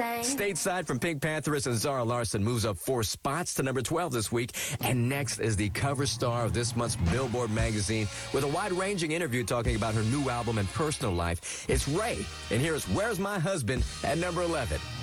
Stateside from Pink Pantheress and Zara Larsson moves up 4 spots to number 12 this week. And next is the cover star of this month's Billboard magazine with a wide-ranging interview talking about her new album and personal life. It's Ray. And here is Where's My Husband at number 11.